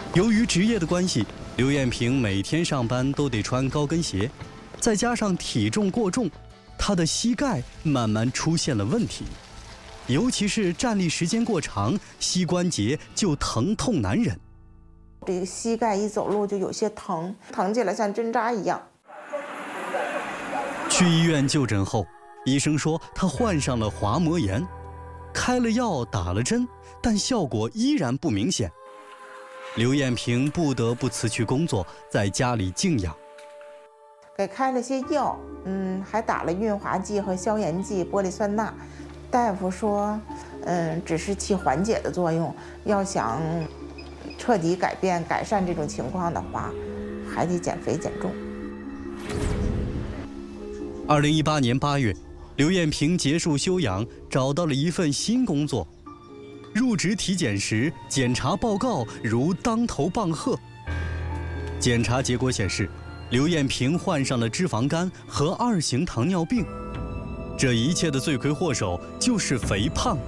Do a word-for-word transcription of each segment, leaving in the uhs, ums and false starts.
由于职业的关系，刘艳萍每天上班都得穿高跟鞋，再加上体重过重，她的膝盖慢慢出现了问题，尤其是站立时间过长，膝关节就疼痛难忍。 这个膝盖一走路就有些疼，疼起来像针扎一样。 去医院就诊后，医生说她患上了滑膜炎，开了药打了针，但效果依然不明显。刘艳萍不得不辞去工作，在家里静养。 给开了些药，嗯，还打了润滑剂和消炎剂玻璃酸钠。大夫说，嗯，只是起缓解的作用，要想彻底改变、改善这种情况的话，还得减肥减重。 二零一八年八月，刘艳萍结束休养，找到了一份新工作。入职体检时，检查报告如当头棒喝。检查结果显示，刘艳萍患上了脂肪肝和二型糖尿病。这一切的罪魁祸首就是肥胖。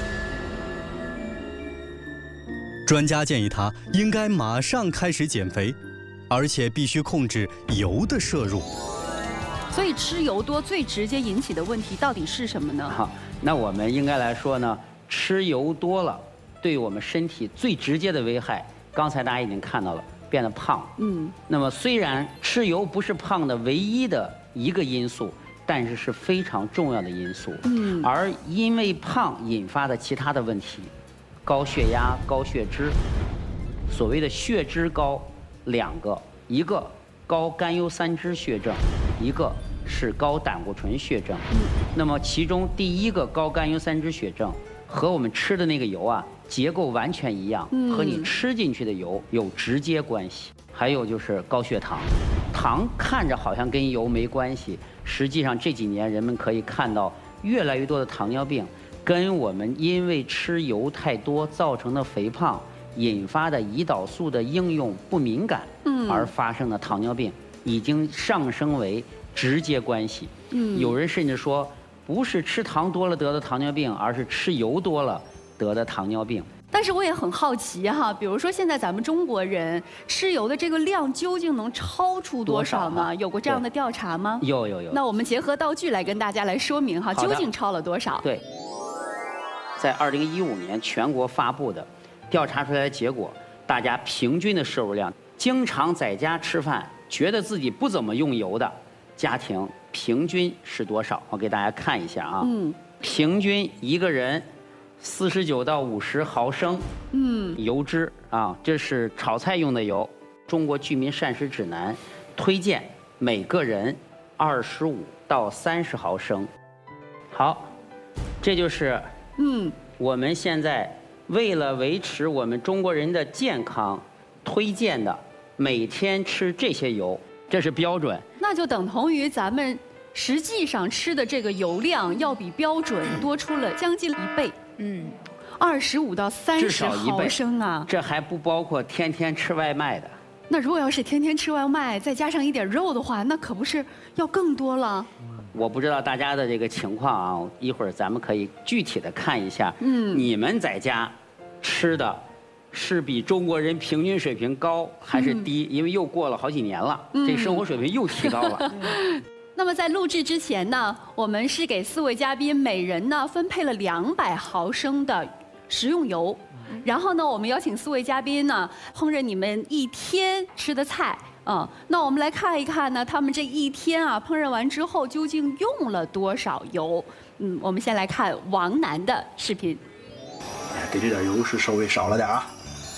专家建议她应该马上开始减肥，而且必须控制油的摄入。 所以吃油多最直接引起的问题到底是什么呢？ 好，那我们应该来说呢，吃油多了，对我们身体最直接的危害，刚才大家已经看到了，变得胖。嗯。那么虽然吃油不是胖的唯一的一个因素，但是是非常重要的因素。嗯。而因为胖引发的其他的问题，高血压、高血脂，所谓的血脂高，两个，一个高甘油三酯血症，一个是高胆固醇血症。嗯。那么其中第一个高甘油三酯血症和我们吃的那个油啊结构完全一样，嗯、和你吃进去的油有直接关系。还有就是高血糖，糖看着好像跟油没关系，实际上这几年人们可以看到越来越多的糖尿病跟我们因为吃油太多造成的肥胖引发的胰岛素的应用不敏感而发生的糖尿病已经上升为直接关系。嗯，有人甚至说不是吃糖多了得的糖尿病，而是吃油多了得的糖尿病。 但是我也很好奇哈，比如说现在咱们中国人吃油的这个量究竟能超出多少呢？有过这样的调查吗？ 有有有。 那我们结合道具来跟大家来说明哈，究竟超了多少？ 对，在二零一五年全国发布的调查出来的结果，大家平均的摄入量，经常在家吃饭，觉得自己不怎么用油的家庭平均是多少？我给大家看一下啊，嗯，平均一个人四十九到五十毫升，嗯，油脂啊，这是炒菜用的油。中国居民膳食指南推荐每个人二十五到三十毫升。好，这就是嗯，我们现在为了维持我们中国人的健康推荐的每天吃这些油，这是标准。 那就等同于咱们实际上吃的这个油量要比标准多出了将近一倍。嗯，二十五到三十毫升啊， 这还不包括天天吃外卖的。 那如果要是天天吃外卖，再加上一点肉的话，那可不是要更多了。 我不知道大家的这个情况啊，一会儿咱们可以具体的看一下。嗯，你们在家吃的是比中国人平均水平高还是低？嗯、因为又过了好几年了，嗯、这生活水平又提高了。 那么在录制之前呢，我们是给四位嘉宾每人呢分配了两百毫升的食用油，然后呢，我们邀请四位嘉宾呢烹饪你们一天吃的菜。嗯，那我们来看一看呢，他们这一天啊烹饪完之后究竟用了多少油？嗯，我们先来看王楠的视频。 给这点油是稍微少了点啊。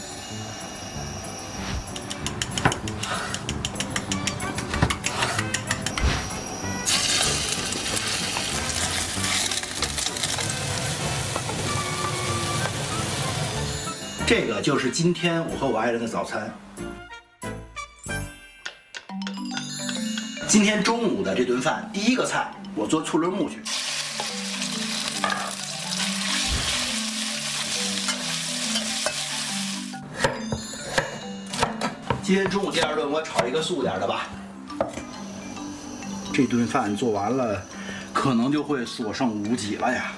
这个就是今天我和我爱人的早餐。今天中午的这顿饭，第一个菜我做醋溜木去。今天中午第二顿我炒一个素点的吧。这顿饭做完了，可能就会所剩无几了呀。